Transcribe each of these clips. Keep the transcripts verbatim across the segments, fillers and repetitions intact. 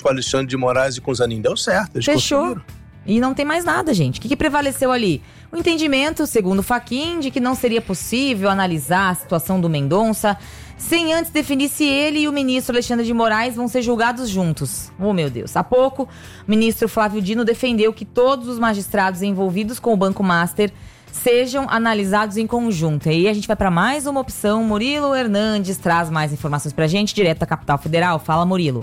com o Alexandre de Moraes e com o Zanin. Deu certo, eles Fechou. conseguiram. E não tem mais nada, gente. O que, que prevaleceu ali? O entendimento, segundo o Fachin, de que não seria possível analisar a situação do Mendonça sem antes definir se ele e o ministro Alexandre de Moraes vão ser julgados juntos. Oh, meu Deus. Há pouco, o ministro Flávio Dino defendeu que todos os magistrados envolvidos com o Banco Master sejam analisados em conjunto. E aí a gente vai para mais uma opção. Murilo Hernandes traz mais informações pra gente, direto da capital federal. Fala, Murilo.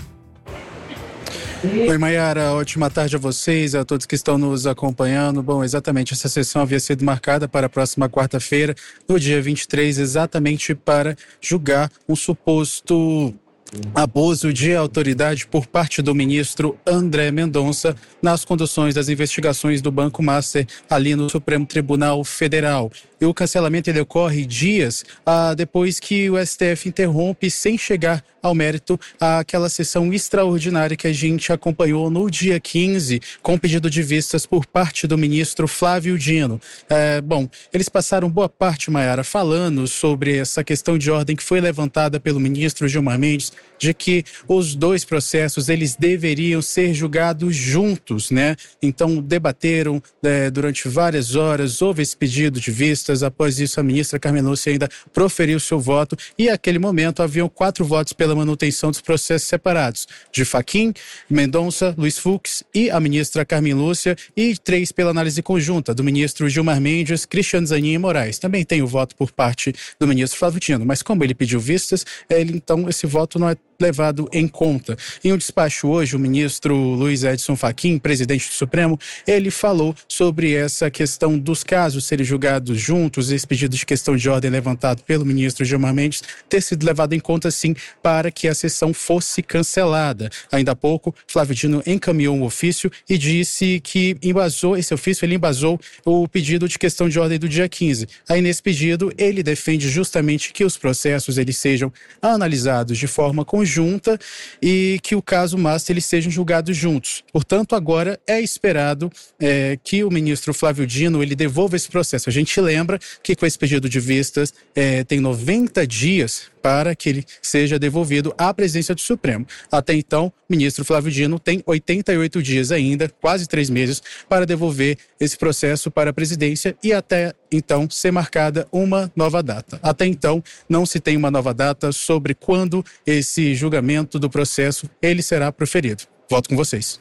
Oi, Mayara, ótima tarde a vocês, a todos que estão nos acompanhando. Bom, exatamente, essa sessão havia sido marcada para a próxima quarta-feira, no dia vinte e três, exatamente para julgar um suposto abuso de autoridade por parte do ministro André Mendonça nas conduções das investigações do Banco Master ali no Supremo Tribunal Federal. E o cancelamento ele ocorre dias ah, depois que o S T F interrompe, sem chegar ao mérito, aquela sessão extraordinária que a gente acompanhou no dia quinze, com pedido de vistas por parte do ministro Flávio Dino. É, bom, eles passaram boa parte, Mayara, falando sobre essa questão de ordem que foi levantada pelo ministro Gilmar Mendes, de que os dois processos eles deveriam ser julgados juntos, né? Então debateram é, durante várias horas, houve esse pedido de vistas. Após isso, a ministra Carmen Lúcia ainda proferiu seu voto e, naquele momento, haviam quatro votos pela manutenção dos processos separados, de Fachin, Mendonça, Luiz Fux e a ministra Carmen Lúcia, e três pela análise conjunta do ministro Gilmar Mendes, Cristiano Zanin e Moraes. Também tem o voto por parte do ministro Flávio Dino, mas como ele pediu vistas, ele, então esse voto não é levado em conta. Em um despacho hoje, o ministro Luiz Edson Fachin, presidente do Supremo, ele falou sobre essa questão dos casos serem julgados juntos, esse pedido de questão de ordem levantado pelo ministro Gilmar Mendes ter sido levado em conta, sim, para que a sessão fosse cancelada. Ainda há pouco, Flávio Dino encaminhou um ofício e disse que embasou, esse ofício ele embasou o pedido de questão de ordem do dia quinze. Aí nesse pedido, ele defende justamente que os processos eles sejam analisados de forma conjunta junta e que o caso Master eles sejam julgados juntos. Portanto, agora é esperado é, que o ministro Flávio Dino ele devolva esse processo. A gente lembra que com esse pedido de vistas é, tem noventa dias para que ele seja devolvido à presidência do Supremo. Até então, o ministro Flávio Dino tem oitenta e oito dias ainda, quase três meses, para devolver esse processo para a presidência e até então ser marcada uma nova data. Até então, não se tem uma nova data sobre quando esse julgamento do processo ele será proferido. Volto com vocês.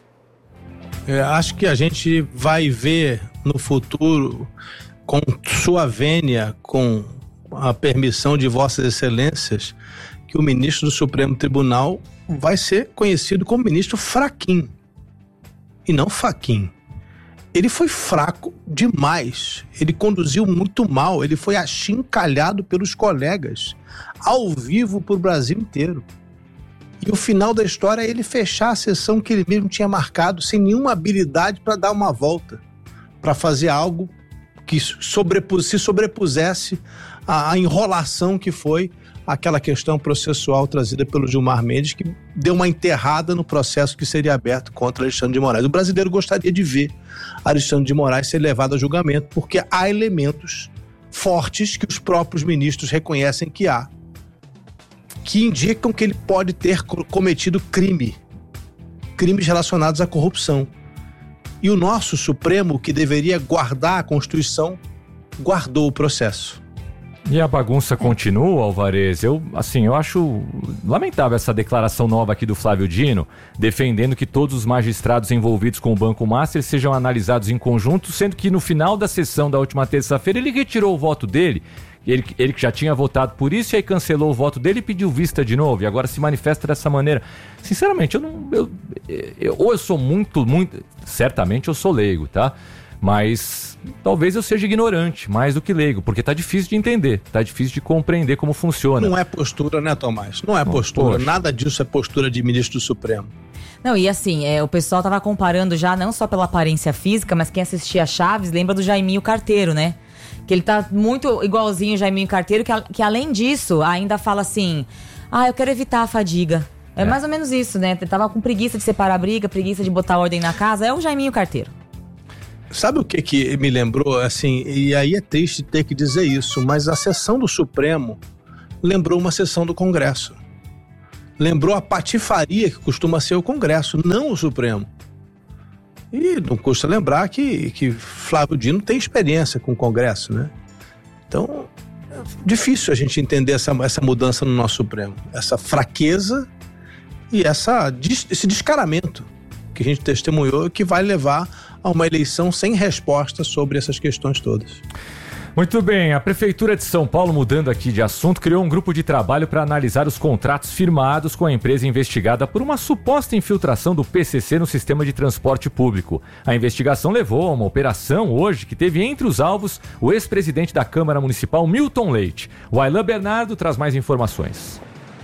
É, acho que a gente vai ver no futuro, com sua vênia, com a permissão de vossas excelências, que o ministro do Supremo Tribunal vai ser conhecido como ministro fraquinho e não Fachin. Ele foi fraco demais, ele conduziu muito mal, ele foi achincalhado pelos colegas, ao vivo para o Brasil inteiro. E o final da história é ele fechar a sessão que ele mesmo tinha marcado, sem nenhuma habilidade para dar uma volta, para fazer algo que sobrepus, se sobrepusesse à enrolação que foi aquela questão processual trazida pelo Gilmar Mendes, que deu uma enterrada no processo que seria aberto contra Alexandre de Moraes. O brasileiro gostaria de ver Alexandre de Moraes ser levado a julgamento, porque há elementos fortes que os próprios ministros reconhecem que há, que indicam que ele pode ter cometido crime, crimes relacionados à corrupção. E o nosso Supremo, que deveria guardar a Constituição, guardou o processo. E a bagunça continua, Alvarez. Eu, assim, eu acho lamentável essa declaração nova aqui do Flávio Dino, defendendo que todos os magistrados envolvidos com o Banco Master sejam analisados em conjunto, sendo que no final da sessão da última terça-feira ele retirou o voto dele, ele, ele que já tinha votado por isso, e aí cancelou o voto dele e pediu vista de novo, e agora se manifesta dessa maneira. Sinceramente, eu não... Eu, eu, ou eu sou muito, muito... Certamente eu sou leigo, tá? Mas talvez eu seja ignorante, mais do que leigo, porque tá difícil de entender, tá difícil de compreender como funciona. Não é postura, né, Tomás? Não é postura, Poxa. Nada disso é postura de ministro do Supremo. Não, e assim, é, o pessoal tava comparando já, não só pela aparência física, mas quem assistia a Chaves lembra do Jaiminho Carteiro, né? Que ele tá muito igualzinho o Jaiminho Carteiro, que, que além disso, ainda fala assim, ah, eu quero evitar a fadiga. É, é mais ou menos isso, né? Tava com preguiça de separar a briga, preguiça de botar ordem na casa, é o Jaiminho Carteiro. Sabe o que que me lembrou, assim, e aí é triste ter que dizer isso, mas a sessão do Supremo lembrou uma sessão do Congresso. lembrou a patifaria que costuma ser o Congresso, não o Supremo. E não custa lembrar que, que Flávio Dino tem experiência com o Congresso, né? Então, é difícil a gente entender essa, essa mudança no nosso Supremo. Essa fraqueza e essa, esse descaramento que a gente testemunhou, que vai levar a uma eleição sem resposta sobre essas questões todas. Muito bem, a Prefeitura de São Paulo, mudando aqui de assunto, criou um grupo de trabalho para analisar os contratos firmados com a empresa investigada por uma suposta infiltração do P C C no sistema de transporte público. A investigação levou a uma operação hoje que teve entre os alvos o ex-presidente da Câmara Municipal, Milton Leite. O Aylan Bernardo traz mais informações.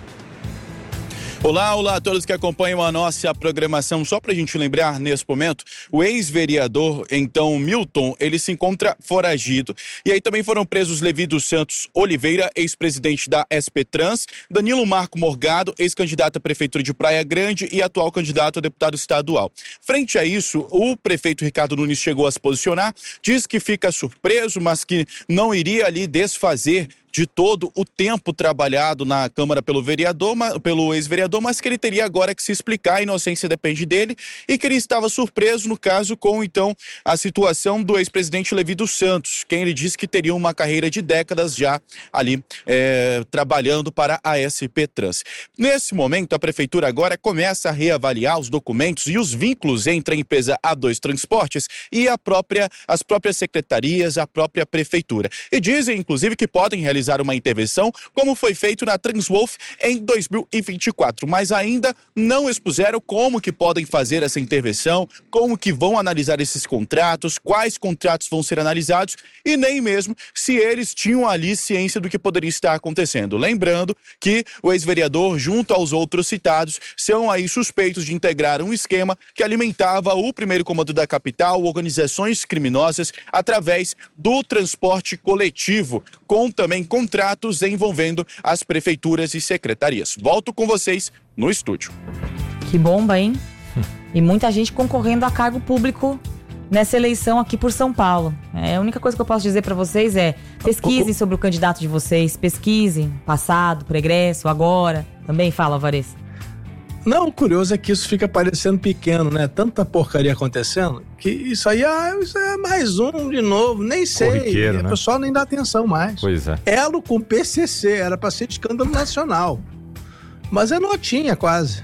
Olá, olá a todos que acompanham a nossa programação. Só para a gente lembrar, nesse momento, o ex-vereador, então, Milton, ele se encontra foragido. E aí também foram presos Levi dos Santos Oliveira, ex-presidente da S P Trans, Danilo Marco Morgado, ex-candidato à Prefeitura de Praia Grande e atual candidato a deputado estadual. Frente a isso, o prefeito Ricardo Nunes chegou a se posicionar, diz que fica surpreso, mas que não iria ali desfazer de todo o tempo trabalhado na Câmara pelo vereador, pelo ex-vereador, mas que ele teria agora que se explicar, a inocência depende dele, e que ele estava surpreso, no caso, com, então, a situação do ex-presidente Levi dos Santos, quem ele disse que teria uma carreira de décadas já ali, é, trabalhando para a S P Trans. Nesse momento, a Prefeitura agora começa a reavaliar os documentos e os vínculos entre a empresa A dois Transportes e a própria, as próprias secretarias, a própria Prefeitura. E dizem, inclusive, que podem realizar uma intervenção, como foi feito na Transwolf em dois mil e vinte e quatro, mas ainda não expuseram como que podem fazer essa intervenção, como que vão analisar esses contratos, quais contratos vão ser analisados e nem mesmo se eles tinham ali ciência do que poderia estar acontecendo. Lembrando que o ex-vereador, junto aos outros citados, são aí suspeitos de integrar um esquema que alimentava o primeiro comando da capital, organizações criminosas, através do transporte coletivo, com também contratos envolvendo as prefeituras e secretarias. Volto com vocês no estúdio. Que bomba, hein? E muita gente concorrendo a cargo público nessa eleição aqui por São Paulo. É, a única coisa que eu posso dizer para vocês é: pesquisem sobre o candidato de vocês, pesquisem passado, progresso, agora. Também fala, Alvarez. Não, o curioso é que isso fica parecendo pequeno, né? Tanta porcaria acontecendo, que isso aí ah, isso é mais um de novo, nem sei. O né? pessoal nem dá atenção mais. Pois é. Elo com P C C, era pra ser de escândalo nacional. Mas é notinha quase.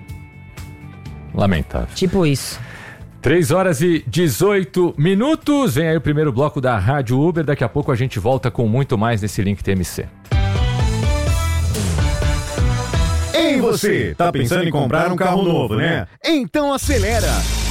Lamentável. Tipo isso. três horas e dezoito minutos. Vem aí o primeiro bloco da Rádio Uber. Daqui a pouco a gente volta com muito mais nesse Link T M C. Ei você, tá pensando em comprar um carro novo, né? Então acelera!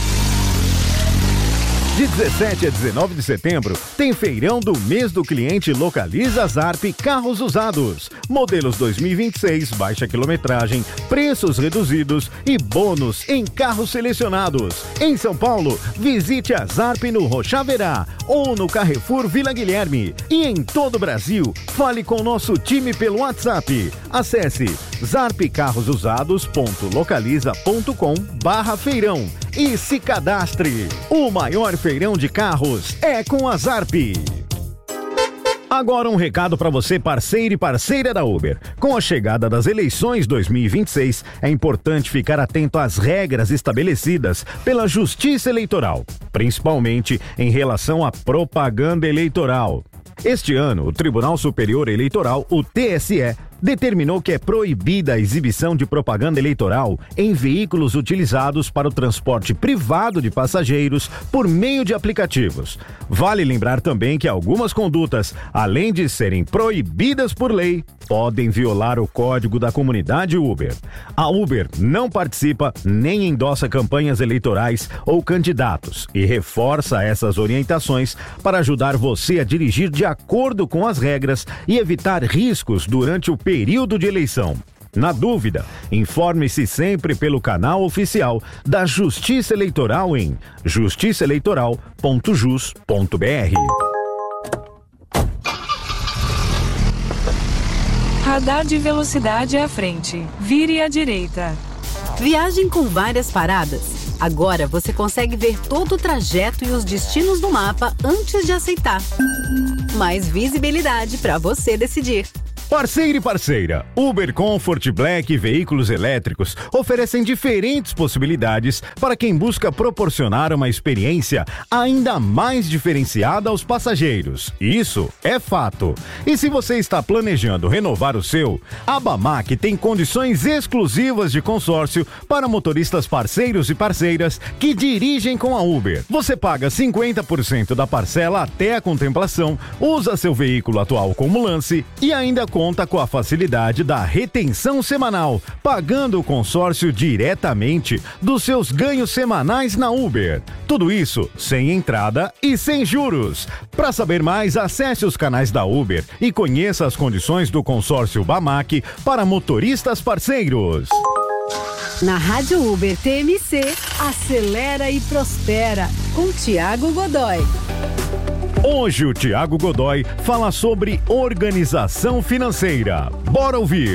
De dezessete a dezenove de setembro, tem feirão do mês do cliente Localiza Zarp Carros Usados. Modelos dois mil e vinte e seis, baixa quilometragem, preços reduzidos e bônus em carros selecionados. Em São Paulo, visite a Zarp no Rochaverá ou no Carrefour Vila Guilherme. E em todo o Brasil, fale com nosso time pelo WhatsApp. Acesse zarp carros usados ponto localiza ponto com barra feirão e se cadastre. O maior feirão de carros é com a Zarp. Agora um recado para você, parceiro e parceira da Uber. Com a chegada das eleições dois mil e vinte e seis, é importante ficar atento às regras estabelecidas pela Justiça Eleitoral, principalmente em relação à propaganda eleitoral. Este ano, o Tribunal Superior Eleitoral, o T S E, determinou que é proibida a exibição de propaganda eleitoral em veículos utilizados para o transporte privado de passageiros por meio de aplicativos. Vale lembrar também que algumas condutas, além de serem proibidas por lei, podem violar o código da comunidade Uber. A Uber não participa nem endossa campanhas eleitorais ou candidatos e reforça essas orientações para ajudar você a dirigir de acordo com as regras e evitar riscos durante o período de eleição. Na dúvida, informe-se sempre pelo canal oficial da Justiça Eleitoral em justiça eleitoral ponto jus ponto br. Radar de velocidade à frente. Vire à direita. Viagem com várias paradas. Agora você consegue ver todo o trajeto e os destinos do mapa antes de aceitar. Mais visibilidade para você decidir. Parceiro e parceira, Uber Comfort Black e veículos elétricos oferecem diferentes possibilidades para quem busca proporcionar uma experiência ainda mais diferenciada aos passageiros. Isso é fato. E se você está planejando renovar o seu, a Bamac tem condições exclusivas de consórcio para motoristas parceiros e parceiras que dirigem com a Uber. Você paga cinquenta por cento da parcela até a contemplação, usa seu veículo atual como lance e ainda conta com a facilidade da retenção semanal, pagando o consórcio diretamente dos seus ganhos semanais na Uber. Tudo isso sem entrada e sem juros. Para saber mais, acesse os canais da Uber e conheça as condições do consórcio Bamac para motoristas parceiros. Na Rádio Uber T M C, acelera e prospera, com Tiago Godoy. Hoje o Tiago Godoy fala sobre organização financeira. Bora ouvir!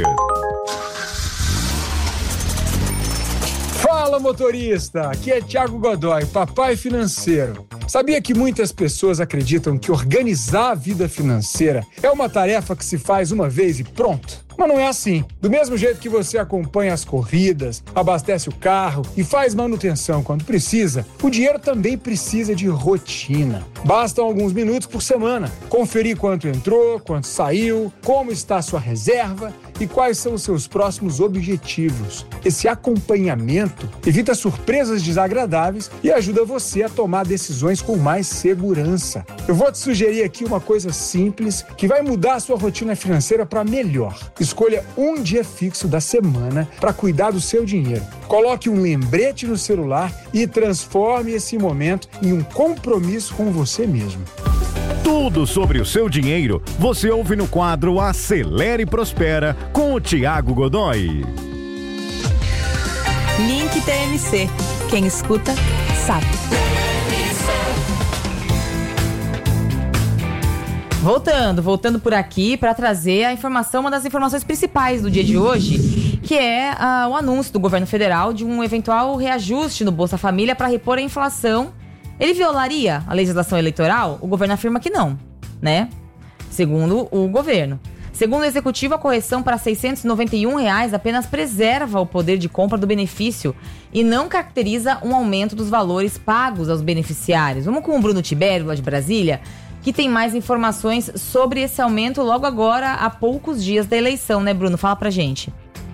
Fala, motorista! Aqui é Tiago Godoy, papai financeiro. Sabia que muitas pessoas acreditam que organizar a vida financeira é uma tarefa que se faz uma vez e pronto? Mas não é assim. Do mesmo jeito que você acompanha as corridas, abastece o carro e faz manutenção quando precisa, o dinheiro também precisa de rotina. Bastam alguns minutos por semana. Conferir quanto entrou, quanto saiu, como está a sua reserva e quais são os seus próximos objetivos. Esse acompanhamento evita surpresas desagradáveis e ajuda você a tomar decisões com mais segurança. Eu vou te sugerir aqui uma coisa simples que vai mudar a sua rotina financeira para melhor. Escolha um dia fixo da semana para cuidar do seu dinheiro. Coloque um lembrete no celular e transforme esse momento em um compromisso com você mesmo. Tudo sobre o seu dinheiro você ouve no quadro Acelera e Prospera com o Tiago Godoy. Link T M C. Quem escuta, sabe. Voltando, voltando por aqui para trazer a informação, uma das informações principais do dia de hoje, que é uh, o anúncio do governo federal de um eventual reajuste no Bolsa Família para repor a inflação. Ele violaria a legislação eleitoral? O governo afirma que não, né? Segundo o governo. Segundo o executivo, a correção para seiscentos e noventa e um reais apenas preserva o poder de compra do benefício e não caracteriza um aumento dos valores pagos aos beneficiários. Vamos com o Bruno Tibério, lá de Brasília, que tem mais informações sobre esse aumento logo agora, há poucos dias da eleição, né, Bruno? Fala pra gente.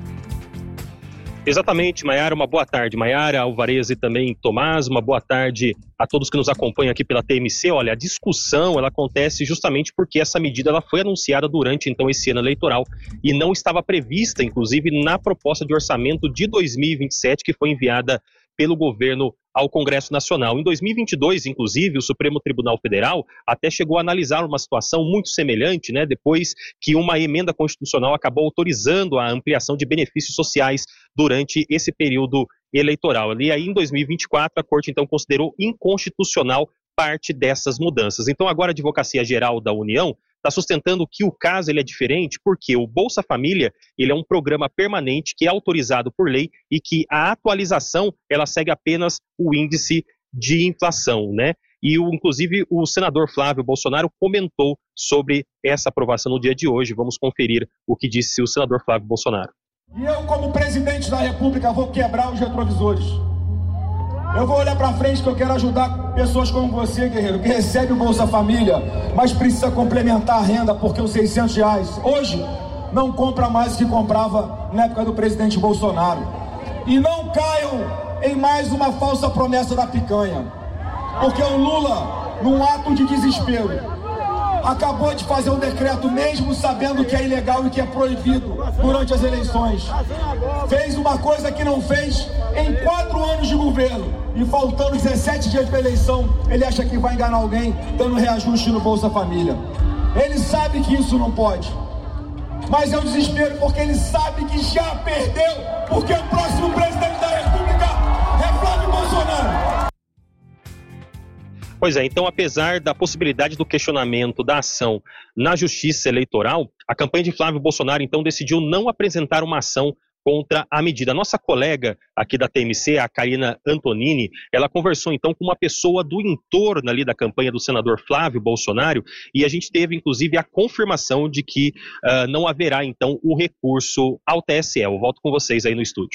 Exatamente, Maiara, uma boa tarde. Maiara, Alvarez e também Tomás, uma boa tarde a todos que nos acompanham aqui pela T M C. Olha, a discussão ela acontece justamente porque essa medida ela foi anunciada durante então esse ano eleitoral e não estava prevista, inclusive, na proposta de orçamento de dois mil e vinte e sete que foi enviada pelo governo ao Congresso Nacional. Em dois mil e vinte e dois, inclusive, o Supremo Tribunal Federal até chegou a analisar uma situação muito semelhante, né, depois que uma emenda constitucional acabou autorizando a ampliação de benefícios sociais durante esse período eleitoral. E aí, em dois mil e vinte e quatro, a Corte, então, considerou inconstitucional parte dessas mudanças. Então, agora a Advocacia Geral da União está sustentando que o caso ele é diferente porque o Bolsa Família ele é um programa permanente que é autorizado por lei e que a atualização ela segue apenas o índice de inflação, né? E o, inclusive o senador Flávio Bolsonaro comentou sobre essa aprovação no dia de hoje. Vamos conferir o que disse o senador Flávio Bolsonaro. E eu, como presidente da República, vou quebrar os retrovisores. Eu vou olhar para frente que eu quero ajudar pessoas como você, guerreiro, que recebe o Bolsa Família, mas precisa complementar a renda porque os seiscentos reais hoje não compra mais o que comprava na época do presidente Bolsonaro. E não caiam em mais uma falsa promessa da picanha, porque o Lula, num ato de desespero, acabou de fazer um decreto mesmo sabendo que é ilegal e que é proibido durante as eleições. Fez uma coisa que não fez em quatro anos de governo. E faltando dezessete dias para a eleição, ele acha que vai enganar alguém dando reajuste no Bolsa Família. Ele sabe que isso não pode. Mas é um desespero porque ele sabe que já perdeu, porque o próximo presidente da República é Flávio Bolsonaro. Pois é, então apesar da possibilidade do questionamento da ação na Justiça Eleitoral, a campanha de Flávio Bolsonaro então decidiu não apresentar uma ação contra a medida. A nossa colega aqui da T M C, a Karina Antonini, ela conversou então com uma pessoa do entorno ali da campanha do senador Flávio Bolsonaro e a gente teve inclusive a confirmação de que uh, não haverá então o recurso ao T S E. Eu volto com vocês aí no estúdio.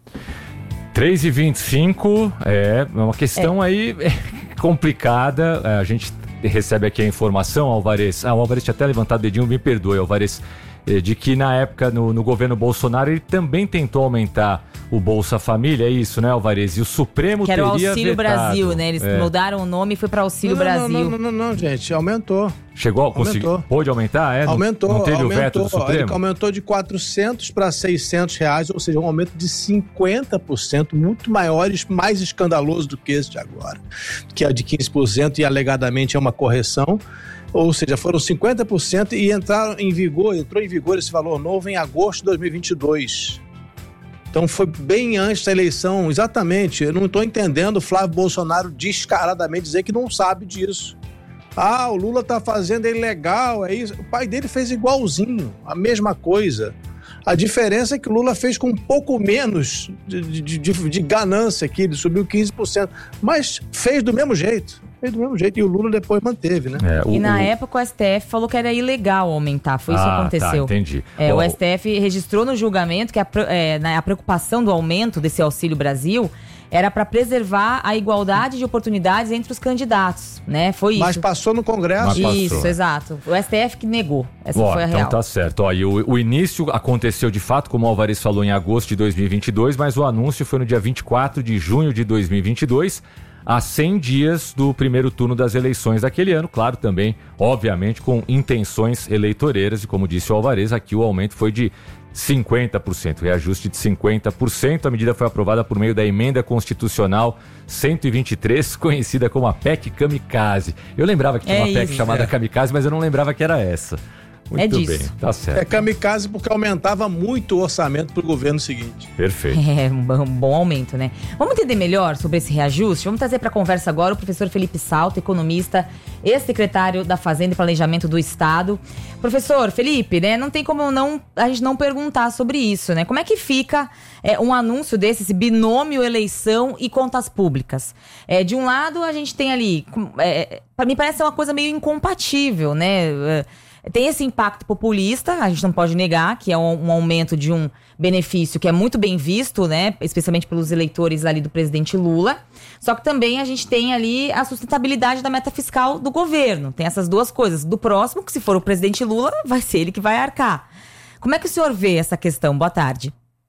três e vinte e cinco, é uma questão é. aí complicada, a gente recebe aqui a informação, Alvarez, ah, o Alvarez tinha até levantado o dedinho, me perdoe, Alvarez, de que na época, no, no governo Bolsonaro, ele também tentou aumentar o Bolsa Família, é isso, né, Alvarez? E o Supremo teria vetado. Que era o Auxílio vetado. Brasil, né? Eles é. mudaram o nome e foi para Auxílio não, Brasil. Não, não, não, não, não, gente, aumentou. Chegou, conseguiu, pôde aumentar? É, aumentou, não, não teve aumentou, o veto do Supremo? Ele aumentou de quatrocentos para seiscentos reais, ou seja, um aumento de cinquenta por cento, muito maiores, mais escandaloso do que esse de agora, que é de quinze por cento e alegadamente é uma correção. Ou seja, foram cinquenta por cento e entraram em vigor, entrou em vigor esse valor novo em agosto de dois mil e vinte e dois. Então foi bem antes da eleição, exatamente. Eu não estou entendendo o Flávio Bolsonaro descaradamente dizer que não sabe disso. Ah, o Lula está fazendo, é ilegal, é isso. O pai dele fez igualzinho, a mesma coisa. A diferença é que o Lula fez com um pouco menos de, de, de, de ganância aqui, ele subiu quinze por cento, mas fez do mesmo jeito. Fez do mesmo jeito e o Lula depois manteve, né? É, o, e na o... época o S T F falou que era ilegal aumentar, foi isso ah, que aconteceu. Tá, entendi. É, oh. O S T F registrou no julgamento que a, é, a preocupação do aumento desse Auxílio Brasil era para preservar a igualdade de oportunidades entre os candidatos, né? Foi isso. Mas passou no Congresso. Mas passou. Isso, exato. O S T F que negou. Essa Ó, foi a então real. Tá certo. Ó, e o, o início aconteceu de fato, como o Alvarez falou, em agosto de dois mil e vinte e dois, mas o anúncio foi no dia vinte e quatro de junho de dois mil e vinte e dois, a cem dias do primeiro turno das eleições daquele ano, claro, também, obviamente, com intenções eleitoreiras, e como disse o Alvarez, aqui o aumento foi de cinquenta por cento, reajuste de cinquenta por cento. A medida foi aprovada por meio da Emenda Constitucional cento e vinte e três, conhecida como a P E C Kamikaze. Eu lembrava que tinha é uma P E C isso, chamada é. Kamikaze, mas eu não lembrava que era essa. Muito é disso. bem, tá certo. É kamikaze porque aumentava muito o orçamento para o governo seguinte. Perfeito. É, um bom, um bom aumento, né? Vamos entender melhor sobre esse reajuste? Vamos trazer para a conversa agora o professor Felipe Salto, economista, ex-secretário da Fazenda e Planejamento do Estado. Professor Felipe, né, não tem como não, a gente não perguntar sobre isso, né? Como é que fica é, um anúncio desse, esse binômio eleição e contas públicas? É, de um lado, a gente tem ali, é, me parece uma coisa meio incompatível, né? É, tem esse impacto populista, a gente não pode negar, que é um, um aumento de um benefício que é muito bem visto, né? Especialmente pelos eleitores ali do presidente Lula. Só que também a gente tem ali a sustentabilidade da meta fiscal do governo. Tem essas duas coisas. Do próximo, que se for o presidente Lula, vai ser ele que vai arcar. Como é que o senhor vê essa questão? Boa tarde.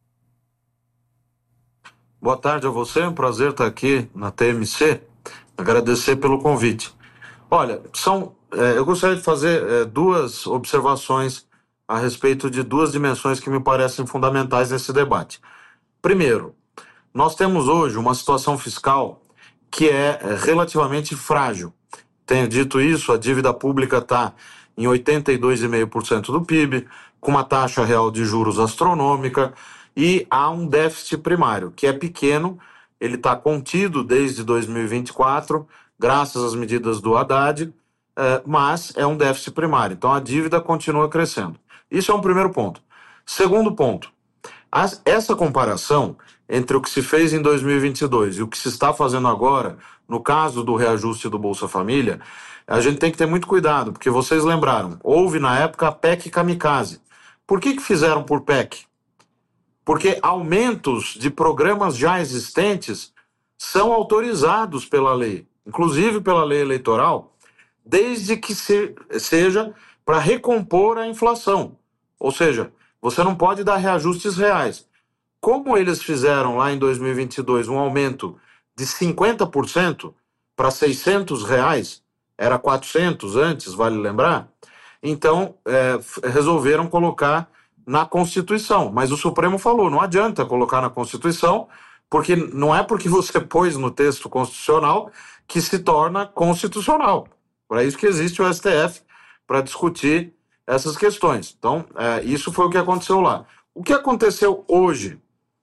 Boa tarde a você, é um prazer estar aqui na T M C. Agradecer pelo convite. Olha, são... É, eu gostaria de fazer é, duas observações a respeito de duas dimensões que me parecem fundamentais nesse debate. Primeiro, nós temos hoje uma situação fiscal que é, é relativamente frágil. Tenho dito isso, a dívida pública está em oitenta e dois vírgula cinco por cento do P I B, com uma taxa real de juros astronômica, e há um déficit primário, que é pequeno, ele está contido desde dois mil e vinte e quatro, graças às medidas do Haddad, Uh, mas é um déficit primário, então a dívida continua crescendo. Isso é um primeiro ponto. Segundo ponto, as, essa comparação entre o que se fez em dois mil e vinte e dois e o que se está fazendo agora, no caso do reajuste do Bolsa Família, a gente tem que ter muito cuidado, porque vocês lembraram, houve na época a P E C Kamikaze. Por que que fizeram por P E C? Porque aumentos de programas já existentes são autorizados pela lei, inclusive pela lei eleitoral, desde que se, seja para recompor a inflação. Ou seja, você não pode dar reajustes reais. Como eles fizeram lá em dois mil e vinte e dois um aumento de cinquenta por cento para seiscentos reais, era quatrocentos antes, vale lembrar, então é, resolveram colocar na Constituição. Mas o Supremo falou, não adianta colocar na Constituição, porque não é porque você pôs no texto constitucional que se torna constitucional. Para isso que existe o S T F, para discutir essas questões. Então, é, isso foi o que aconteceu lá. O que aconteceu hoje?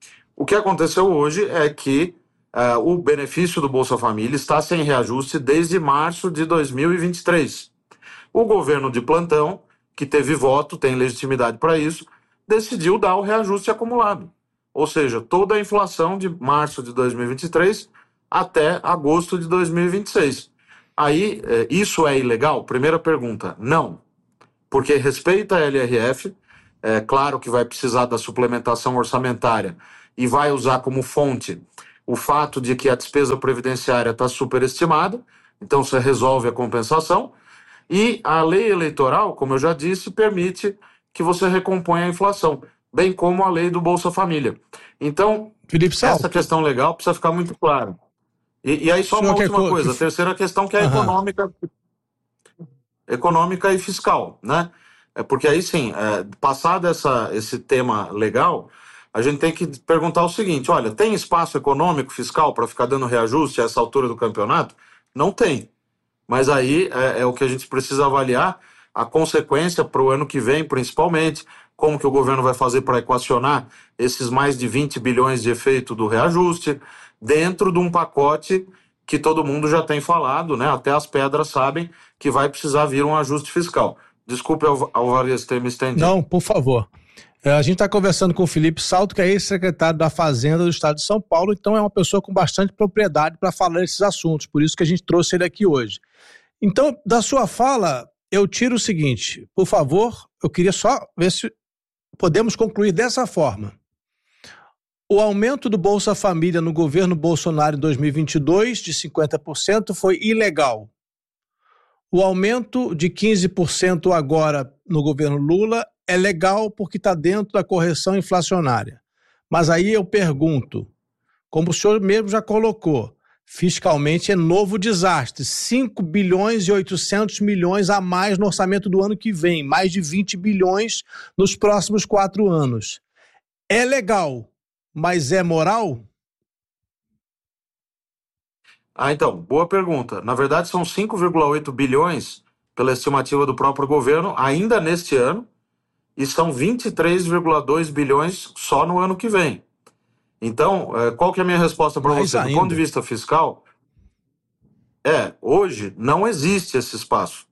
O que aconteceu hoje é que é, o benefício do Bolsa Família está sem reajuste desde março de dois mil e vinte e três. O governo de plantão, que teve voto, tem legitimidade para isso, decidiu dar o reajuste acumulado. ou seja, toda a inflação de março de dois mil e vinte e três até agosto de dois mil e vinte e seis. Aí, isso é ilegal? Primeira pergunta, não. Porque respeita a L R F, é claro que vai precisar da suplementação orçamentária e vai usar como fonte o fato de que a despesa previdenciária está superestimada, então você resolve a compensação, e a lei eleitoral, como eu já disse, permite que você recomponha a inflação, bem como a lei do Bolsa Família. Então, Felipe Salto, essa questão legal precisa ficar muito clara. E, e aí só uma última coisa, a terceira questão que é a econômica, econômica e fiscal, né? É porque aí sim, é, passado essa, esse tema legal, a gente tem que perguntar o seguinte, olha, tem espaço econômico, fiscal para ficar dando reajuste a essa altura do campeonato? Não tem. Mas aí é, é o que a gente precisa avaliar, a consequência para o ano que vem, principalmente, como que o governo vai fazer para equacionar esses mais de vinte bilhões de efeito do reajuste, dentro de um pacote que todo mundo já tem falado, né? Até as pedras sabem que vai precisar vir um ajuste fiscal. Desculpe, Alvarez, ter me estendido. Não, por favor. A gente está conversando com o Felipe Salto, que é ex-secretário da Fazenda do Estado de São Paulo, então é uma pessoa com bastante propriedade para falar desses assuntos, por isso que a gente trouxe ele aqui hoje. Então, da sua fala, eu tiro o seguinte, por favor, eu queria só ver se podemos concluir dessa forma. O aumento do Bolsa Família no governo Bolsonaro em dois mil e vinte e dois, de cinquenta por cento, foi ilegal. O aumento de quinze por cento agora no governo Lula é legal porque está dentro da correção inflacionária. Mas aí eu pergunto, como o senhor mesmo já colocou, fiscalmente é novo desastre, cinco bilhões e oitocentos milhões a mais no orçamento do ano que vem, mais de vinte bilhões nos próximos quatro anos. É legal, mas é moral? Ah, então, boa pergunta. Na verdade, são cinco vírgula oito bilhões, pela estimativa do próprio governo, ainda neste ano, e são vinte e três vírgula dois bilhões só no ano que vem. Então, qual que é a minha resposta para você? Do ponto de vista fiscal, é, hoje não existe esse espaço.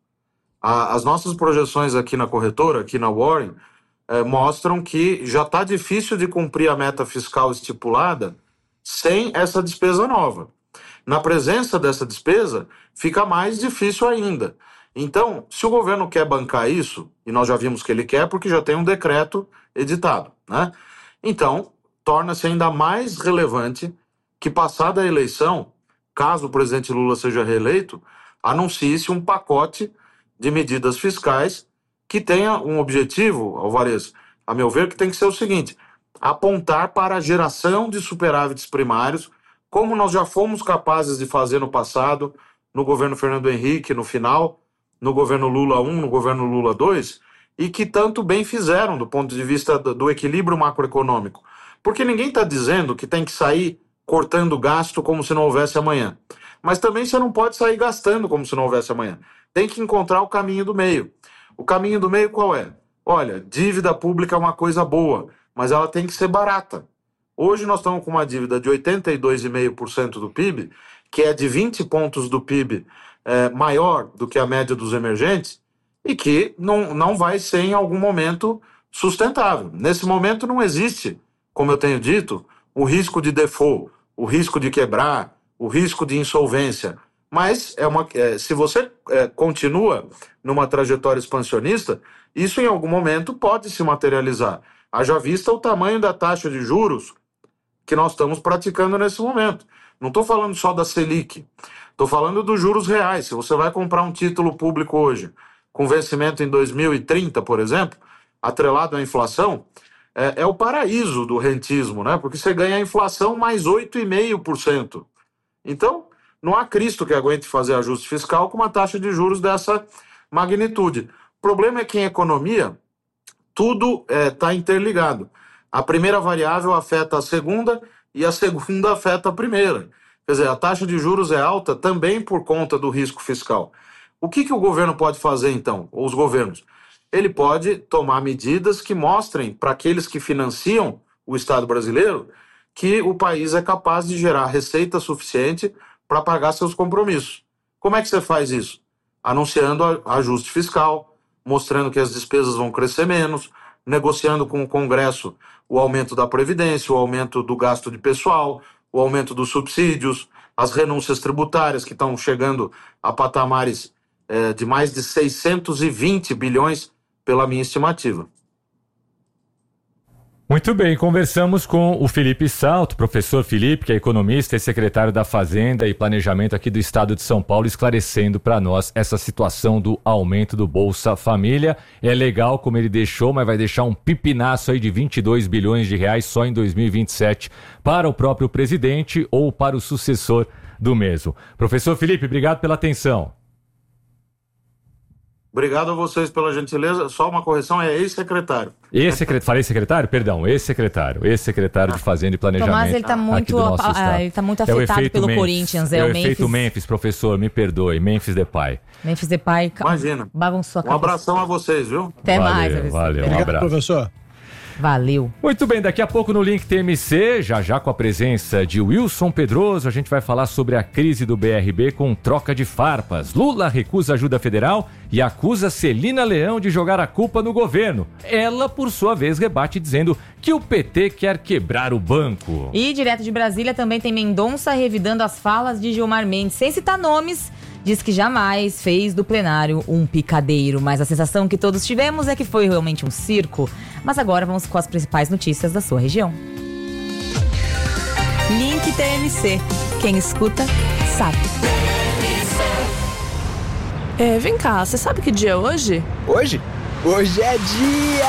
A, as nossas projeções aqui na corretora, aqui na Warren, é, mostram que já está difícil de cumprir a meta fiscal estipulada sem essa despesa nova. Na presença dessa despesa, fica mais difícil ainda. Então, se o governo quer bancar isso, e nós já vimos que ele quer porque já tem um decreto editado, né? Então, torna-se ainda mais relevante que, passada a eleição, caso o presidente Lula seja reeleito, anuncie-se um pacote de medidas fiscais que tenha um objetivo, Alvarez, a meu ver, que tem que ser o seguinte, apontar para a geração de superávites primários, como nós já fomos capazes de fazer no passado, no governo Fernando Henrique, no final, no governo Lula um, no governo Lula dois, e que tanto bem fizeram do ponto de vista do equilíbrio macroeconômico. Porque ninguém está dizendo que tem que sair cortando gasto como se não houvesse amanhã. Mas também você não pode sair gastando como se não houvesse amanhã. Tem que encontrar o caminho do meio. O caminho do meio qual é? Olha, dívida pública é uma coisa boa, mas ela tem que ser barata. Hoje nós estamos com uma dívida de oitenta e dois vírgula cinco por cento do P I B, que é de vinte pontos do P I B é, maior do que a média dos emergentes, e que não, não vai ser em algum momento sustentável. Nesse momento não existe, como eu tenho dito, o risco de default, o risco de quebrar, o risco de insolvência. Mas é uma, é, se você é, continua numa trajetória expansionista, isso em algum momento pode se materializar. Haja vista o tamanho da taxa de juros que nós estamos praticando nesse momento. Não estou falando só da Selic, estou falando dos juros reais. Se você vai comprar um título público hoje, com vencimento em dois mil e trinta, por exemplo, atrelado à inflação, é, é o paraíso do rentismo, né? Porque você ganha a inflação mais oito vírgula cinco por cento. Então, não há Cristo que aguente fazer ajuste fiscal com uma taxa de juros dessa magnitude. O problema é que em economia, tudo está é, interligado. A primeira variável afeta a segunda e a segunda afeta a primeira. Quer dizer, a taxa de juros é alta também por conta do risco fiscal. O que, que o governo pode fazer, então, ou os governos? Ele pode tomar medidas que mostrem para aqueles que financiam o Estado brasileiro que o país é capaz de gerar receita suficiente para pagar seus compromissos. Como é que você faz isso? Anunciando ajuste fiscal, mostrando que as despesas vão crescer menos, negociando com o Congresso o aumento da Previdência, o aumento do gasto de pessoal, o aumento dos subsídios, as renúncias tributárias que estão chegando a patamares é, de mais de seiscentos e vinte bilhões, pela minha estimativa. Muito bem, conversamos com o Felipe Salto, professor Felipe, que é economista e secretário da Fazenda e Planejamento aqui do Estado de São Paulo, esclarecendo para nós essa situação do aumento do Bolsa Família. É legal como ele deixou, mas vai deixar um pipinaço aí de vinte e dois bilhões de reais só em dois mil e vinte e sete para o próprio presidente ou para o sucessor do mesmo. Professor Felipe, obrigado pela atenção. Obrigado a vocês pela gentileza. Só uma correção, é ex-secretário. Ex-secretário, falei secretário? Perdão, ex-secretário. Ex-secretário de Fazenda e Planejamento. Tomás, ele tá muito, a, ele tá muito afetado é pelo Memphis. Corinthians. É, é o, o Memphis. efeito Memphis, professor, me perdoe. Memphis Depay. Memphis Depay. Imagina. Bagunçou a cabeça. Um abração a vocês, viu? Até valeu, mais. Valeu, valeu. Obrigado, um abraço. Professor. Valeu. Muito bem, daqui a pouco no Link T M C, já já com a presença de Wilson Pedroso, a gente vai falar sobre a crise do B R B com troca de farpas. Lula recusa ajuda federal e acusa Celina Leão de jogar a culpa no governo. Ela, por sua vez, rebate dizendo que o P T quer quebrar o banco. E direto de Brasília também tem Mendonça revidando as falas de Gilmar Mendes, sem citar nomes. Diz que jamais fez do plenário um picadeiro, mas a sensação que todos tivemos é que foi realmente um circo. Mas agora vamos com as principais notícias da sua região. Link T M C. Quem escuta, sabe. É, vem cá, você sabe que dia é hoje? Hoje? Hoje é dia